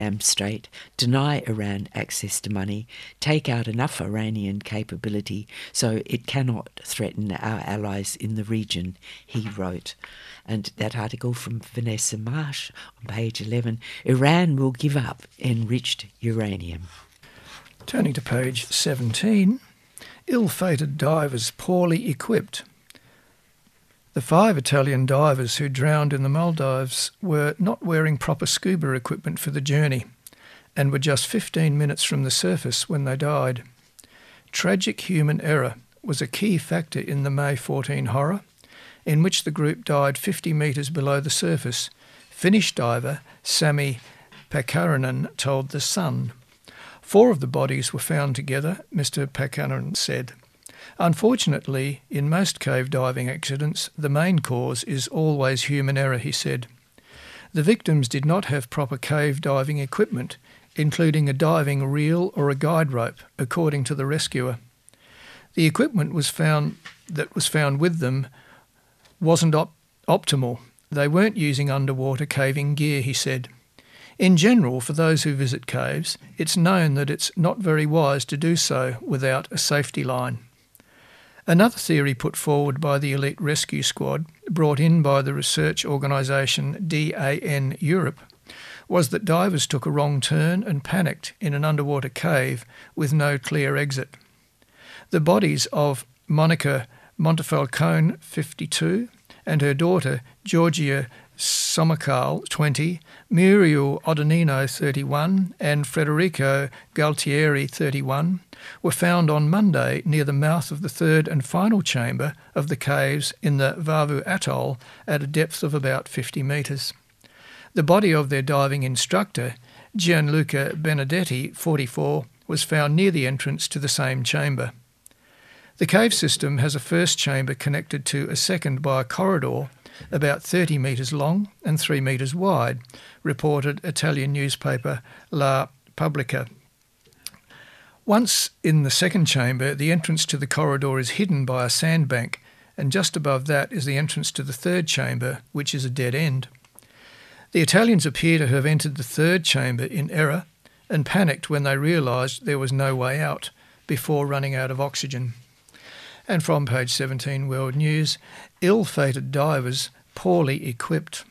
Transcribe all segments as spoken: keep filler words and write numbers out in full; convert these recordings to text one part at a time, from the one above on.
Strait, deny Iran access to money, take out enough Iranian capability so it cannot threaten our allies in the region, he wrote. And that article from Vanessa Marsh on page eleven, Iran will give up enriched uranium. Turning to page seventeen, ill-fated divers poorly equipped. The five Italian divers who drowned in the Maldives were not wearing proper scuba equipment for the journey and were just fifteen minutes from the surface when they died. Tragic human error was a key factor in the May fourteen horror, in which the group died fifty metres below the surface, Finnish diver Sami Pakarinen told The Sun. Four of the bodies were found together, Mister Pakarinen said. Unfortunately, in most cave diving accidents, the main cause is always human error, he said. The victims did not have proper cave diving equipment, including a diving reel or a guide rope, according to the rescuer. The equipment was found that was found with them wasn't op- optimal. They weren't using underwater caving gear, he said. In general, for those who visit caves, it's known that it's not very wise to do so without a safety line. Another theory put forward by the elite rescue squad, brought in by the research organisation D A N Europe, was that divers took a wrong turn and panicked in an underwater cave with no clear exit. The bodies of Monica Montefalcone, fifty-two, and her daughter Georgia Somakal, twenty, Muriel Odanino, thirty-one, and Federico Galtieri, thirty-one, were found on Monday near the mouth of the third and final chamber of the caves in the Vavu Atoll at a depth of about fifty metres. The body of their diving instructor, Gianluca Benedetti, forty-four, was found near the entrance to the same chamber. The cave system has a first chamber connected to a second by a corridor about thirty metres long and three metres wide, reported Italian newspaper La Pubblica. Once in the second chamber, the entrance to the corridor is hidden by a sandbank, and just above that is the entrance to the third chamber, which is a dead end. The Italians appear to have entered the third chamber in error and panicked when they realised there was no way out before running out of oxygen. And from page seventeen, World News, ill-fated divers poorly equipped.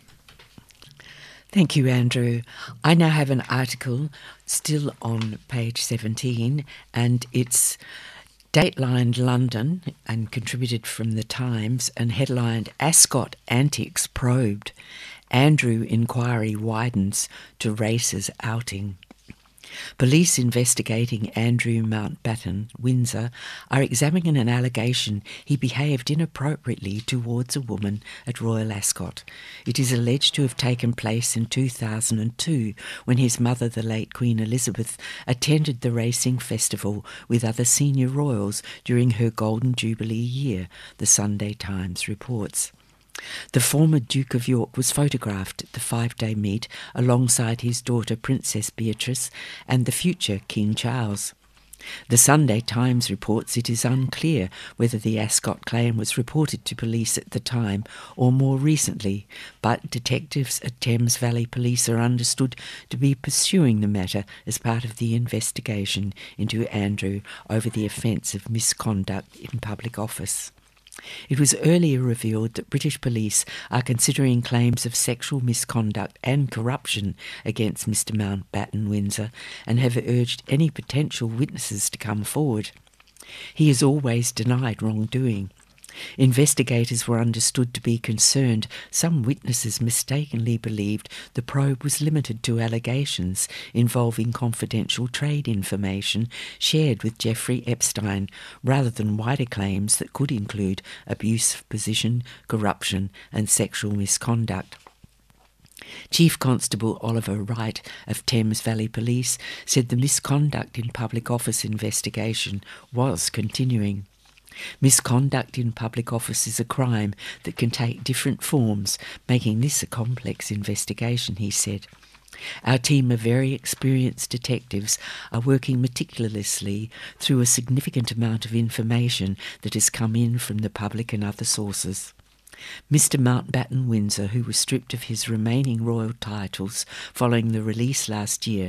Thank you, Andrew. I now have an article still on page seventeen, and it's datelined London and contributed from The Times and headlined Ascot Antics Probed. Andrew inquiry widens to races outing. Police investigating Andrew Mountbatten, Windsor, are examining an allegation he behaved inappropriately towards a woman at Royal Ascot. It is alleged to have taken place in two thousand two, when his mother, the late Queen Elizabeth, attended the racing festival with other senior royals during her Golden Jubilee year, the Sunday Times reports. The former Duke of York was photographed at the five-day meet alongside his daughter Princess Beatrice and the future King Charles. The Sunday Times reports it is unclear whether the Ascot claim was reported to police at the time or more recently, but detectives at Thames Valley Police are understood to be pursuing the matter as part of the investigation into Andrew over the offence of misconduct in public office. It was earlier revealed that British police are considering claims of sexual misconduct and corruption against Mister Mountbatten Windsor and have urged any potential witnesses to come forward. He has always denied wrongdoing. Investigators were understood to be concerned some witnesses mistakenly believed the probe was limited to allegations involving confidential trade information shared with Jeffrey Epstein, rather than wider claims that could include abuse of position, corruption and sexual misconduct. Chief Constable Oliver Wright of Thames Valley Police said the misconduct in public office investigation was continuing. Misconduct in public office is a crime that can take different forms, making this a complex investigation, he said. Our team of very experienced detectives are working meticulously through a significant amount of information that has come in from the public and other sources. Mister Mountbatten Windsor, who was stripped of his remaining royal titles following the release last year,